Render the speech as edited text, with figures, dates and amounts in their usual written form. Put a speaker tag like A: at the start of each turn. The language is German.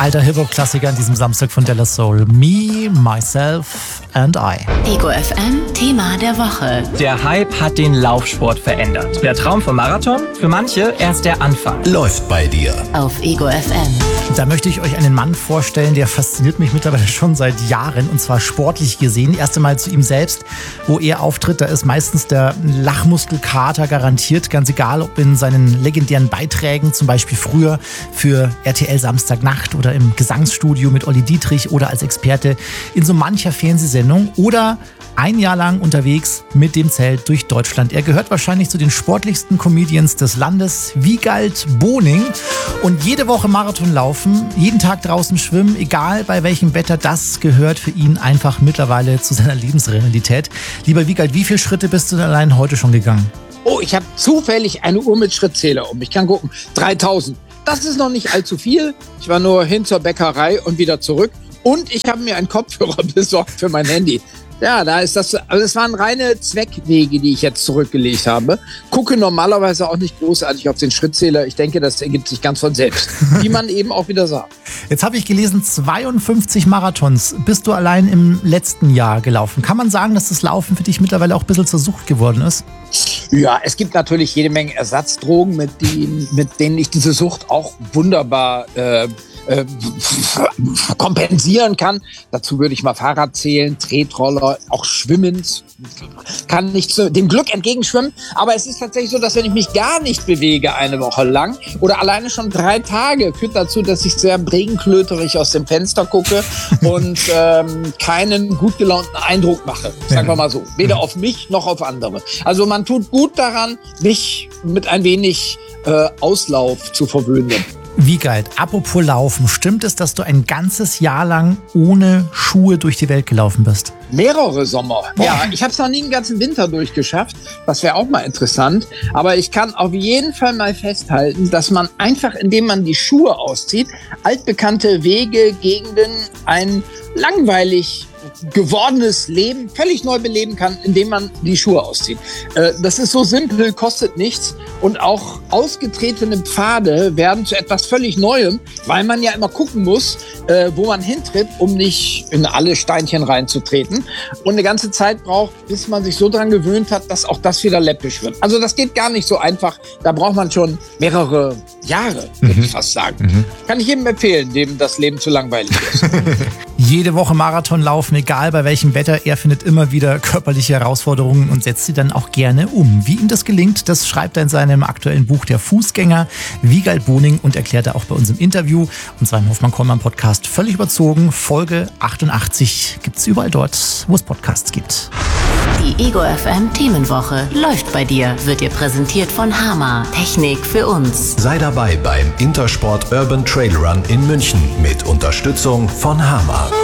A: alter Hip-Hop-Klassiker an diesem Samstag von De La Soul. Me, Myself and I.
B: Ego FM, Thema der Woche.
C: Der Hype hat den Laufsport verändert. Der Traum vom Marathon? Für manche erst der Anfang.
D: Läuft bei dir.
B: Auf Ego FM.
A: Da möchte ich euch einen Mann vorstellen, der fasziniert mich mittlerweile schon seit Jahren, und zwar sportlich gesehen. Erst einmal zu ihm selbst, wo er auftritt, da ist meistens der Lachmuskelkater garantiert, ganz egal, ob in seinen legendären Beiträgen, zum Beispiel früher für RTL Samstagnacht oder im Gesangsstudio mit Olli Dietrich oder als Experte in so mancher Fernsehsendung oder ein Jahr lang unterwegs mit dem Zelt durch Deutschland. Er gehört wahrscheinlich zu den sportlichsten Comedians des Landes, Wiegald Boning. Und jede Woche Marathon laufen, jeden Tag draußen schwimmen, egal bei welchem Wetter, das gehört für ihn einfach mittlerweile zu seiner Lebensrealität. Lieber Wiegald, wie viele Schritte bist du denn allein heute schon gegangen?
E: Oh, ich habe zufällig eine Uhr mit Schrittzähler um. Ich kann gucken, 3000. Das ist noch nicht allzu viel. Ich war nur hin zur Bäckerei und wieder zurück. Und ich habe mir einen Kopfhörer besorgt für mein Handy. Ja, da ist das, also es waren reine Zweckwege, die ich jetzt zurückgelegt habe. Gucke normalerweise auch nicht großartig auf den Schrittzähler. Ich denke, das ergibt sich ganz von selbst, wie man eben auch wieder sagt.
A: Jetzt habe ich gelesen, 52 Marathons bist du allein im letzten Jahr gelaufen. Kann man sagen, dass das Laufen für dich mittlerweile auch ein bisschen zur Sucht geworden ist?
E: Ja, es gibt natürlich jede Menge Ersatzdrogen, mit denen ich diese Sucht auch wunderbar kompensieren kann. Dazu würde ich mal Fahrrad zählen, Tretroller, auch Schwimmen. Kann nicht dem Glück entgegenschwimmen. Aber es ist tatsächlich so, dass wenn ich mich gar nicht bewege eine Woche lang oder alleine schon 3 Tage, führt dazu, dass ich sehr regenklöterig aus dem Fenster gucke und keinen gut gelaunten Eindruck mache. Sagen wir mal so. Weder auf mich noch auf andere. Also man tut gut daran, mich mit ein wenig Auslauf zu verwöhnen.
A: Wiegald, apropos Laufen, stimmt es, dass du ein ganzes Jahr lang ohne Schuhe durch die Welt gelaufen bist?
E: Mehrere Sommer. Ja, ich habe es noch nie einen ganzen Winter durchgeschafft. Das wäre auch mal interessant. Aber ich kann auf jeden Fall mal festhalten, dass man einfach, indem man die Schuhe auszieht, altbekannte Wege, Gegenden, ein langweilig gewordenes Leben völlig neu beleben kann, indem man die Schuhe auszieht. Das ist so simpel, kostet nichts, und auch ausgetretene Pfade werden zu etwas völlig Neuem, weil man ja immer gucken muss, wo man hintritt, um nicht in alle Steinchen reinzutreten, und eine ganze Zeit braucht, bis man sich so dran gewöhnt hat, dass auch das wieder läppisch wird. Also das geht gar nicht so einfach, da braucht man schon mehrere Jahre, würde ich fast sagen. Kann ich jedem empfehlen, dem das Leben zu langweilig ist.
A: Jede Woche Marathon laufen, egal bei welchem Wetter. Er findet immer wieder körperliche Herausforderungen und setzt sie dann auch gerne um. Wie ihm das gelingt, das schreibt er in seinem aktuellen Buch Der Fußgänger, Wiegald Boning, und erklärt er auch bei uns im Interview und seinem Hoffmann-Kollmann-Podcast Völlig überzogen. Folge 88 gibt es überall dort, wo es Podcasts gibt.
B: Die Ego FM Themenwoche läuft bei dir, wird dir präsentiert von Hama. Technik für uns.
D: Sei dabei beim Intersport Urban Trail Run in München mit Unterstützung von Hama.